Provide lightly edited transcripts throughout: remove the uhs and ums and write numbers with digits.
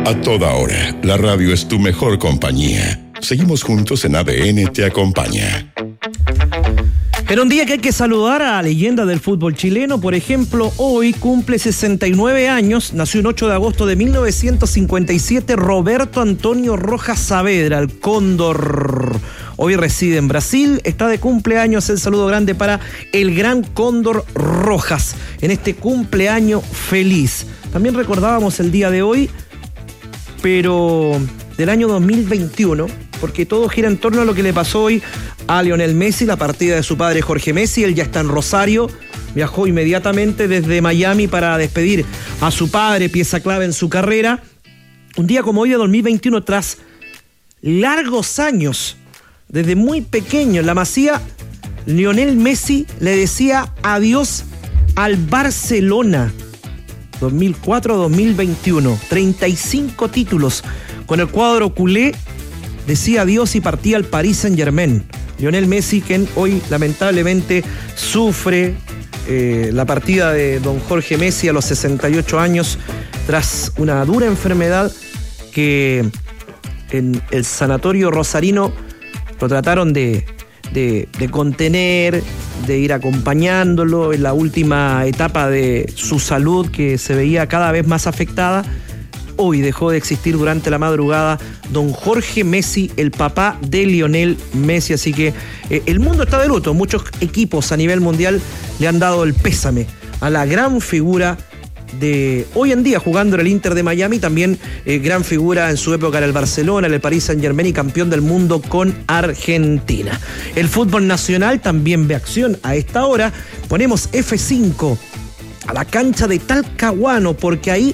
A toda hora, la radio es tu mejor compañía. Seguimos juntos en ADN Te Acompaña. En un día que hay que saludar a la leyenda del fútbol chileno, por ejemplo, hoy cumple 69 años, nació el 8 de agosto de 1957, Roberto Antonio Rojas Saavedra, el Cóndor. Hoy reside en Brasil, está de cumpleaños, el saludo grande para el gran Cóndor Rojas, en este cumpleaños feliz. También recordábamos el día de hoy, pero del año 2021, porque todo gira en torno a lo que le pasó hoy a Lionel Messi, la partida de su padre Jorge Messi. Él ya está en Rosario, viajó inmediatamente desde Miami para despedir a su padre, pieza clave en su carrera. Un día como hoy de 2021, tras largos años, desde muy pequeño en la Masía, Lionel Messi le decía adiós al Barcelona. 2004-2021, 35 títulos con el cuadro culé, decía adiós y partía al Paris Saint-Germain. Lionel Messi, quien hoy lamentablemente sufre la partida de don Jorge Messi a los 68 años tras una dura enfermedad que en el sanatorio rosarino lo trataron de contener, de ir acompañándolo en la última etapa de su salud, que se veía cada vez más afectada. Hoy dejó de existir durante la madrugada don Jorge Messi, el papá de Lionel Messi. Así que el mundo está de luto. Muchos equipos a nivel mundial le han dado el pésame a la gran figura de hoy en día jugando en el Inter de Miami, también gran figura en su época en el Barcelona, en el Paris Saint-Germain y campeón del mundo con Argentina. El fútbol nacional también ve acción a esta hora. Ponemos F5 a la cancha de Talcahuano, porque ahí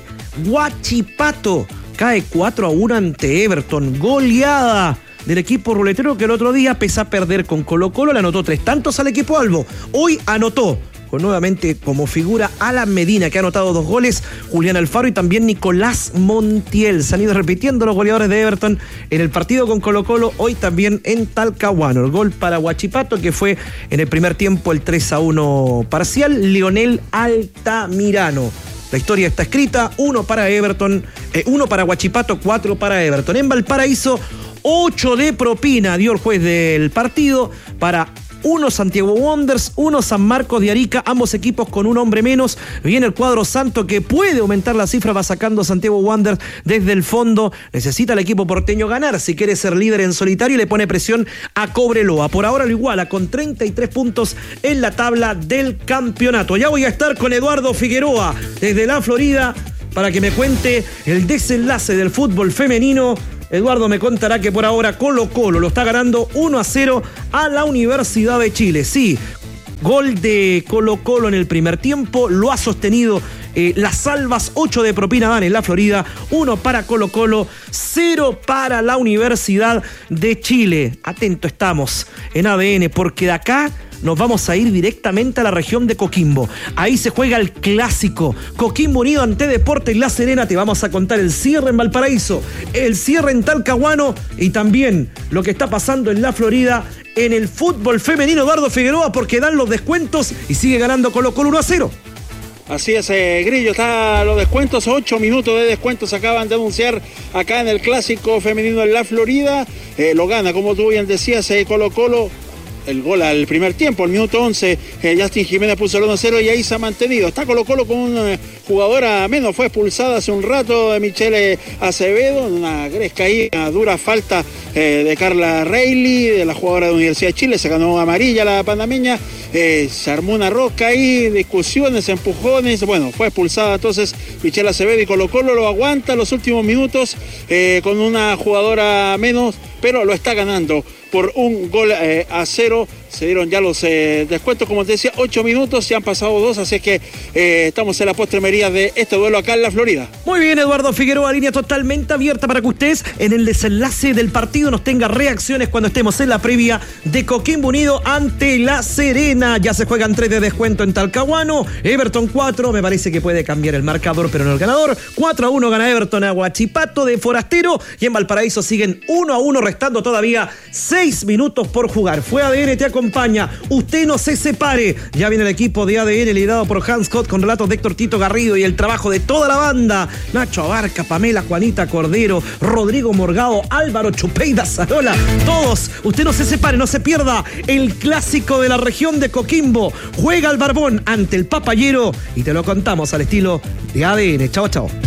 Huachipato cae 4-1 ante Everton. Goleada del equipo ruletero, que el otro día, pese a perder con Colo-Colo, le anotó 3 tantos al equipo albo. Hoy anotó con nuevamente como figura Alan Medina, que ha anotado 2 goles, Julián Alfaro y también Nicolás Montiel. Se han ido repitiendo los goleadores de Everton en el partido con Colo-Colo, hoy también en Talcahuano. El gol para Huachipato, que fue en el primer tiempo el 3-1 parcial, Lionel Altamirano. La historia está escrita, 1 para Everton, 1 para Huachipato, 4 para Everton. En Valparaíso, 8 de propina dio el juez del partido para 1 Santiago Wanderers, 1 San Marcos de Arica, ambos equipos con un hombre menos. Viene el cuadro santo, que puede aumentar la cifra, va sacando Santiago Wanderers desde el fondo. Necesita el equipo porteño ganar si quiere ser líder en solitario, y le pone presión a Cobreloa. Por ahora lo iguala con 33 puntos en la tabla del campeonato. Ya voy a estar con Eduardo Figueroa desde la Florida para que me cuente el desenlace del fútbol femenino. Eduardo me contará que por ahora Colo-Colo lo está ganando 1-0 a la Universidad de Chile. Sí, gol de Colo-Colo en el primer tiempo, lo ha sostenido las Salvas. 8 de propina dan en la Florida, 1 para Colo-Colo, 0 para la Universidad de Chile. Atento estamos en ADN, porque de acá nos vamos a ir directamente a la región de Coquimbo. Ahí se juega el clásico Coquimbo Unido ante Deportes La Serena. Te vamos a contar el cierre en Valparaíso, el cierre en Talcahuano y también lo que está pasando en la Florida en el fútbol femenino. Eduardo Figueroa, porque dan los descuentos y sigue ganando Colo-Colo 1-0. Así es, Grillo, está los descuentos, 8 minutos de descuentos se acaban de anunciar acá en el clásico femenino en la Florida. Lo gana, como tú bien decías, Colo-Colo. El gol al primer tiempo, al minuto 11, Justin Jiménez puso el 1-0 y ahí se ha mantenido. Está Colo-Colo con una jugadora menos, fue expulsada hace un rato de Michelle Acevedo, una gresca ahí, una dura falta de Carla Reilly, de la jugadora de la Universidad de Chile, se ganó amarilla la panameña, se armó una rosca ahí, discusiones, empujones, bueno, fue expulsada entonces Michelle Acevedo, y Colo-Colo lo aguanta los últimos minutos con una jugadora menos, pero lo está ganando por 1-0. Se dieron ya los descuentos, como te decía, 8 minutos, ya han pasado 2, así que estamos en la postremería de este duelo acá en la Florida. Muy bien, Eduardo Figueroa, línea totalmente abierta para que ustedes en el desenlace del partido nos tenga reacciones cuando estemos en la previa de Coquimbo Unido ante La Serena. Ya se juegan 3 de descuento en Talcahuano, Everton 4, me parece que puede cambiar el marcador, pero no el ganador. 4-1 gana Everton a Huachipato de forastero, y en Valparaíso siguen 1-1, restando todavía 6 minutos por jugar. Fue ADN, te acompaña acompaña. Usted no se separe. Ya viene el equipo de ADN liderado por Hans Scott con relatos de Héctor Tito Garrido y el trabajo de toda la banda. Nacho Abarca, Pamela, Juanita Cordero, Rodrigo Morgado, Álvaro Chupeida Zarola. Todos. Usted no se separe, no se pierda el clásico de la región de Coquimbo. Juega el Barbón ante el Papayero y te lo contamos al estilo de ADN. Chao, chao.